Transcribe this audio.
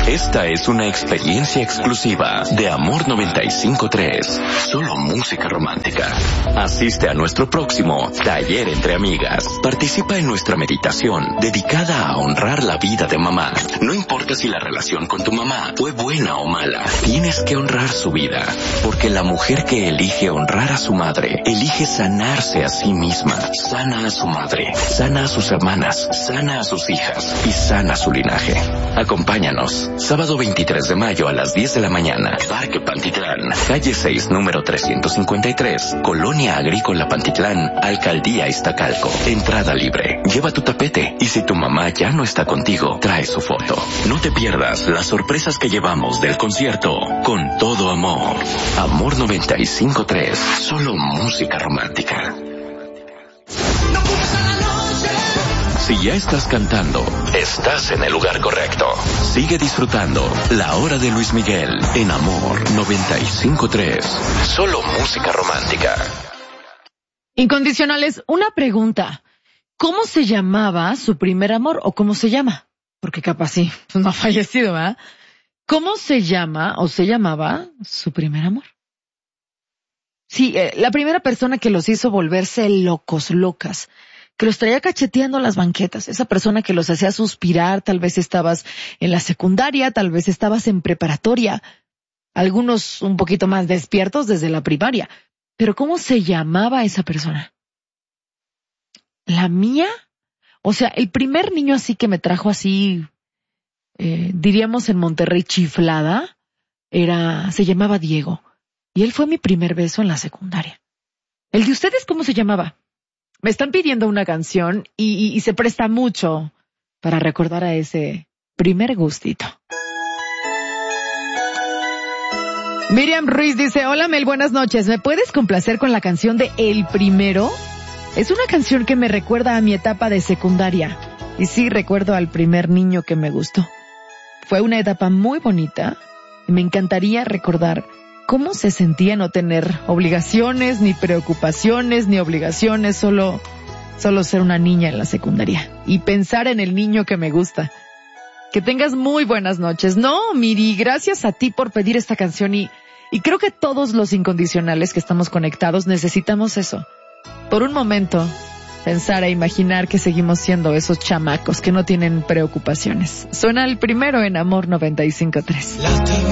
Esta es una experiencia exclusiva de Amor 95.3. Solo música romántica. Asiste a nuestro próximo Taller entre Amigas. Participa en nuestra meditación dedicada a honrar la vida de mamá. No importa si la relación con tu mamá fue buena o mala, tienes que honrar su vida. Porque la mujer que elige honrar a su madre, elige sanarse a sí misma. Sana a su madre, sana a sus hermanas, sana a sus hijas y sana su linaje. Acompáñanos, sábado 23 de mayo a las 10 de la mañana, Parque Pantitlán, calle 6, número 353, Colonia Agrícola Pantitlán, Alcaldía Iztacalco. Entrada libre. Lleva tu tapete y si tu mamá ya no está contigo, trae su foto. No te pierdas las sorpresas que llevamos del concierto Con Todo Amor. Amor 95.3, solo música romántica. Si ya estás cantando, estás en el lugar correcto. Sigue disfrutando La Hora de Luis Miguel en Amor 95.3. Solo música romántica. Incondicionales, una pregunta. ¿Cómo se llamaba su primer amor o cómo se llama? Porque capaz sí, no ha fallecido, ¿verdad? ¿Cómo se llama o se llamaba su primer amor? Sí, la primera persona que los hizo volverse locos, locas, que los traía cacheteando las banquetas, esa persona que los hacía suspirar. Tal vez estabas en la secundaria, tal vez estabas en preparatoria, algunos un poquito más despiertos desde la primaria. Pero ¿cómo se llamaba esa persona? ¿La mía? O sea, el primer niño así que me trajo así, diríamos en Monterrey chiflada, se llamaba Diego. Y él fue mi primer beso en la secundaria. ¿El de ustedes cómo se llamaba? Me están pidiendo una canción y se presta mucho para recordar a ese primer gustito. Miriam Ruiz dice, hola Mel, buenas noches. ¿Me puedes complacer con la canción de El Primero? Es una canción que me recuerda a mi etapa de secundaria. Y sí, recuerdo al primer niño que me gustó. Fue una etapa muy bonita y me encantaría recordar cómo se sentía no tener obligaciones, ni preocupaciones, ni obligaciones, solo ser una niña en la secundaria. Y pensar en el niño que me gusta. Que tengas muy buenas noches. No, Miri, gracias a ti por pedir esta canción y creo que todos los incondicionales que estamos conectados necesitamos eso. Por un momento, pensar e imaginar que seguimos siendo esos chamacos que no tienen preocupaciones. Suena El Primero en Amor 95.3.